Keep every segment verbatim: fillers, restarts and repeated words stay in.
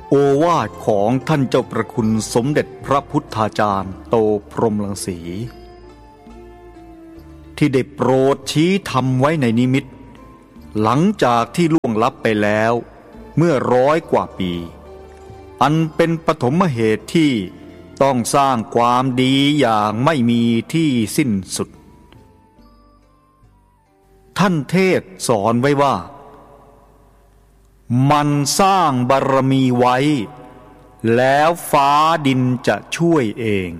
โอวาทของท่านเจ้าประคุณสมเด็จพระพุทธาจารย์โตพรหมรังสีที่ได้โปรดชี้ธรรมไว้ในนิมิตหลังจากที่ล่วงลับไปแล้วเมื่อร้อยกว่าปีอันเป็นปฐมเหตุที่ต้องสร้างความดีอย่างไม่มีที่สิ้นสุดท่านเทศสอนไว้ว่ามันสร้างบารมีไว้แล้วฟ้าดินจะช่วยเอง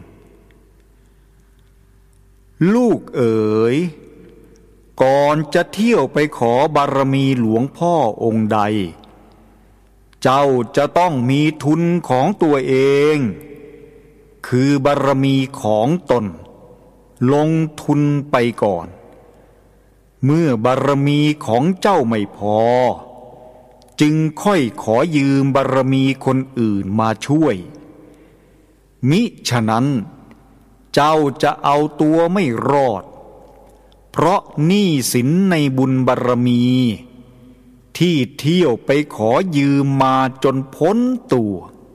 ลูกเอ๋ยก่อนจะเที่ยวไปขอบารมีหลวงพ่อองค์ใดเจ้าจะต้องมีทุนของตัวเองคือบารมีของตนลงทุนไปก่อนเมื่อบารมีของเจ้าไม่พอจึงค่อยขอยืมบารมีคนอื่นมาช่วยมิฉะนั้นเจ้าจะเอาตัวไม่รอดเพราะหนี้สินในบุญบารมีที่เที่ยวไปขอยืมมาจนพ้นตัว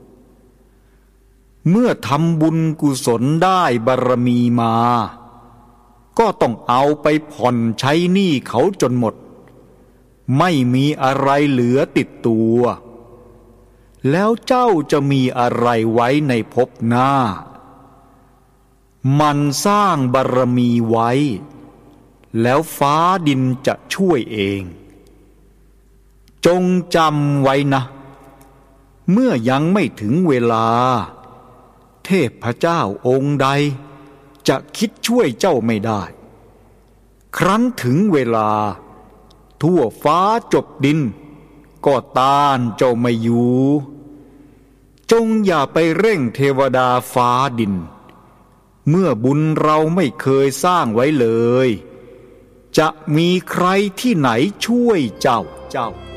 เมื่อทำบุญกุศลได้บารมีมาก็ต้องเอาไปผ่อนใช้หนี้เขาจนหมดไม่มีอะไรเหลือติดตัวแล้วเจ้าจะมีอะไรไว้ในภพหน้ามันสร้างบารมีไว้แล้วฟ้าดินจะช่วยเองจงจำไว้นะเมื่อยังไม่ถึงเวลาเทพเจ้าองค์ใดจะคิดช่วยเจ้าไม่ได้ครั้นถึงเวลาทั่วฟ้าจบดินก็ต้านเจ้าไม่อยู่จงอย่าไปเร่งเทวดาฟ้าดินเมื่อบุญเราไม่เคยสร้างไว้เลยจะมีใครที่ไหนช่วยเจ้าเจ้า